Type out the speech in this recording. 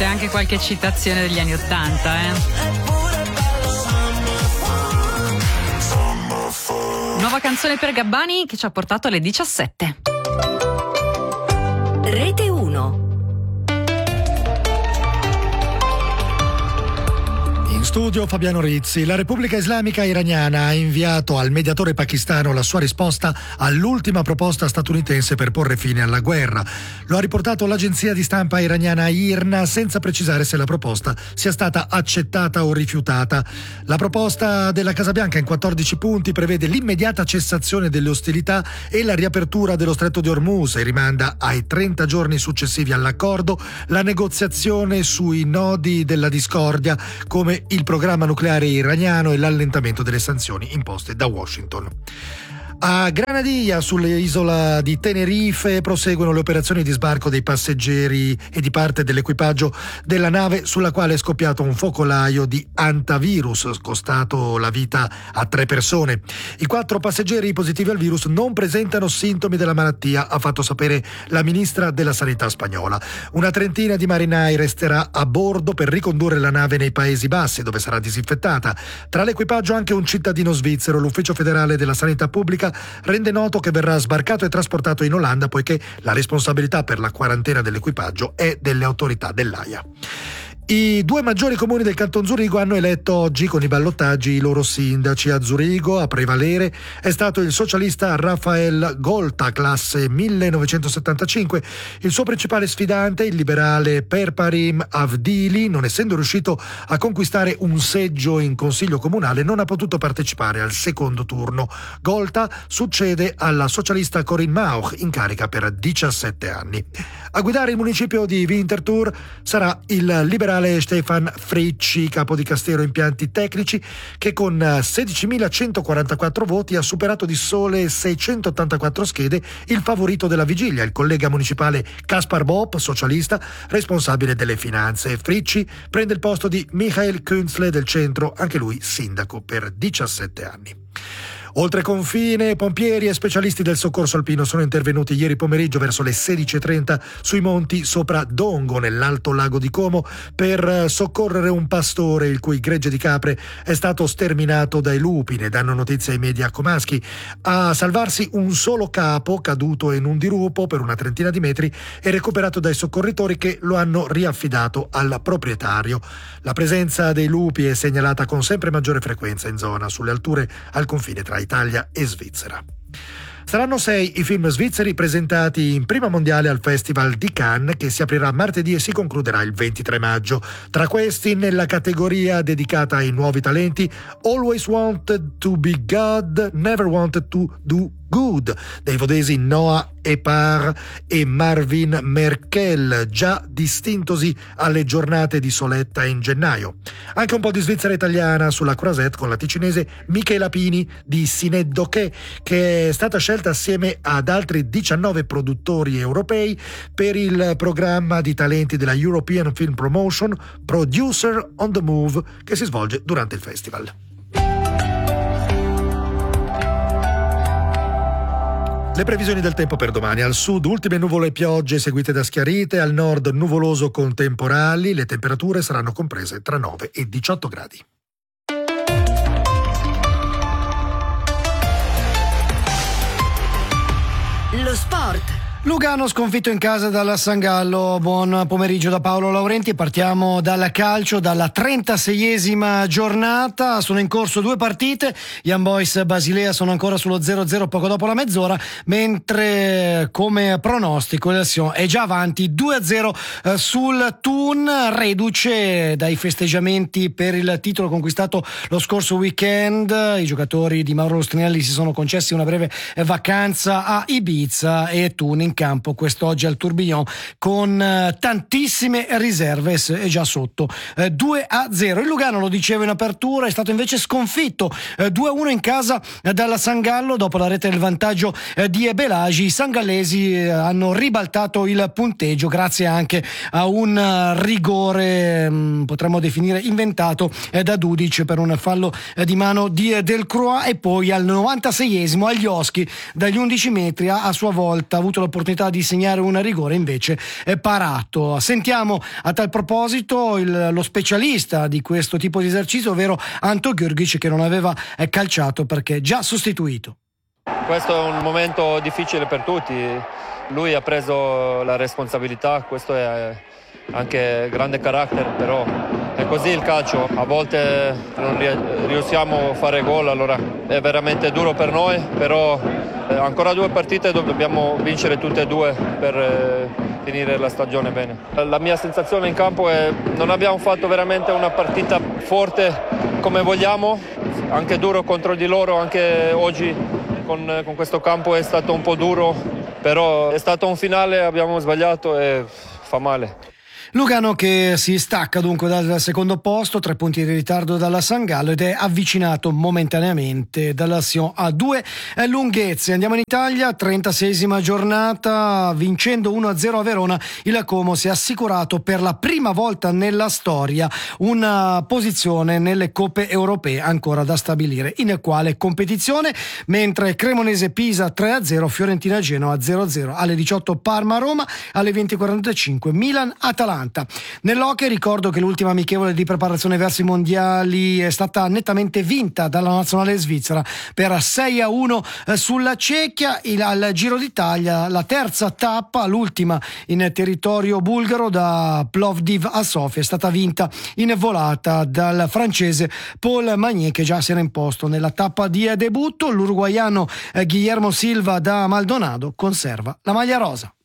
c'è anche qualche citazione degli anni '80, Nuova canzone per Gabbani che ci ha portato alle 17. Rete 1. In studio Fabiano Rizzi. La Repubblica Islamica Iraniana ha inviato al mediatore pakistano la sua risposta all'ultima proposta statunitense per porre fine alla guerra. Lo ha riportato l'agenzia di stampa iraniana IRNA senza precisare se la proposta sia stata accettata o rifiutata. La proposta della Casa Bianca in 14 punti prevede l'immediata cessazione delle ostilità e la riapertura dello Stretto di Hormuz e rimanda ai 30 giorni successivi all'accordo la negoziazione sui nodi della discordia come il programma nucleare iraniano e l'allentamento delle sanzioni imposte da Washington. A Granadilla, sull'isola di Tenerife, proseguono le operazioni di sbarco dei passeggeri e di parte dell'equipaggio della nave sulla quale è scoppiato un focolaio di antivirus, costato la vita a 3 persone. I 4 passeggeri positivi al virus non presentano sintomi della malattia, ha fatto sapere la ministra della Sanità spagnola. Una trentina di marinai resterà a bordo per ricondurre la nave nei Paesi Bassi, dove sarà disinfettata. Tra l'equipaggio anche un cittadino svizzero. L'Ufficio federale della Sanità pubblica rende noto che verrà sbarcato e trasportato in Olanda poiché la responsabilità per la quarantena dell'equipaggio è delle autorità dell'AIA. I 2 maggiori comuni del Canton Zurigo hanno eletto oggi con i ballottaggi i loro sindaci. A Zurigo a prevalere è stato il socialista Raphael Golta, classe 1975. Il suo principale sfidante, il liberale Perparim Avdili, non essendo riuscito a conquistare un seggio in consiglio comunale, non ha potuto partecipare al secondo turno. Golta succede alla socialista Corinne Mauch, in carica per 17 anni. A guidare il municipio di Winterthur sarà il liberale Stefan Fricci, capo di Castero Impianti Tecnici, che con 16.144 voti ha superato di sole 684 schede il favorito della vigilia, il collega municipale Kaspar Bopp, socialista, responsabile delle finanze. Fricci prende il posto di Michael Künzle del centro, anche lui sindaco per 17 anni. Oltre confine, pompieri e specialisti del soccorso alpino sono intervenuti ieri pomeriggio verso le 16:30 sui monti sopra Dongo, nell'Alto Lago di Como, per soccorrere un pastore il cui gregge di capre è stato sterminato dai lupi, ne danno notizia i media comaschi. A salvarsi un solo capo caduto in un dirupo per una trentina di metri e recuperato dai soccorritori che lo hanno riaffidato al proprietario. La presenza dei lupi è segnalata con sempre maggiore frequenza in zona, sulle alture al confine tra Italia e Svizzera. Saranno 6 i film svizzeri presentati in prima mondiale al Festival di Cannes, che si aprirà martedì e si concluderà il 23 maggio. Tra questi, nella categoria dedicata ai nuovi talenti, Always Wanted to Be God, Never Wanted to Do Good, dei vodesi Noah Epar e Marvin Merkel, già distintosi alle giornate di Soletta in gennaio. Anche un po' di Svizzera italiana sulla Croisette con la ticinese Michela Pini di Sineddoche, che è stata scelta assieme ad altri 19 produttori europei per il programma di talenti della European Film Promotion Producer on the Move, che si svolge durante il festival. Le previsioni del tempo per domani: al sud ultime nuvole e piogge seguite da schiarite, al nord nuvoloso con temporali, le temperature saranno comprese tra 9 e 18 gradi. Lo sport. Lugano sconfitto in casa dalla San Gallo. Buon pomeriggio da Paolo Laurenti. Partiamo dal calcio, dalla 36esima giornata. Sono in corso 2 partite. Young Boys Basilea sono ancora sullo 0-0 poco dopo la mezz'ora, mentre come pronostico il Sion è già avanti 2-0 sul Thun, reduce dai festeggiamenti per il titolo conquistato lo scorso weekend. I giocatori di Mauro Lustrinelli si sono concessi una breve vacanza a Ibiza e Thun in campo quest'oggi al Tourbillon con tantissime riserve, è già sotto 2-0. Il Lugano, lo dicevo in apertura, è stato invece sconfitto 2-1 in casa dalla San Gallo dopo la rete del vantaggio di Ebelagi. I sangallesi hanno ribaltato il punteggio grazie anche a un rigore potremmo definire inventato da Dudic per un fallo di mano di Delcroix, e poi al 96esimo Aglioschi dagli 11 metri ha a sua volta avuto l'opportunità l'opportunità di segnare un rigore invece è parato. Sentiamo a tal proposito lo specialista di questo tipo di esercizio, ovvero Anto Gjurgic, che non aveva calciato perché già sostituito. Questo è un momento difficile per tutti, lui ha preso la responsabilità, questo è anche grande carattere, però è così il calcio, a volte non riusciamo a fare gol, allora è veramente duro per noi, però ancora 2 partite dobbiamo vincere tutte e 2 per finire la stagione bene. La mia sensazione in campo è che non abbiamo fatto veramente una partita forte come vogliamo, anche duro contro di loro, anche oggi con questo campo è stato un po' duro, però è stato un finale, abbiamo sbagliato e fa male. Lugano che si stacca dunque dal secondo posto, 3 punti di ritardo dalla San Gallo, ed è avvicinato momentaneamente dalla Sion a 2 lunghezze. Andiamo in Italia, 36esima giornata, vincendo 1-0 a Verona, il Como si è assicurato per la prima volta nella storia una posizione nelle coppe europee, ancora da stabilire in quale competizione, mentre Cremonese-Pisa 3-0, Fiorentina-Genoa 0-0, alle 18 Parma-Roma, alle 20:45 Milan-Atalanta. Nell'hockey ricordo che l'ultima amichevole di preparazione verso i mondiali è stata nettamente vinta dalla nazionale svizzera per 6-1 sulla Cecchia. Al Giro d'Italia la terza tappa, l'ultima in territorio bulgaro, da Plovdiv a Sofia, è stata vinta in volata dal francese Paul Magnier, che già si era imposto nella tappa di debutto. L'uruguaiano Guillermo Silva da Maldonado conserva la maglia rosa.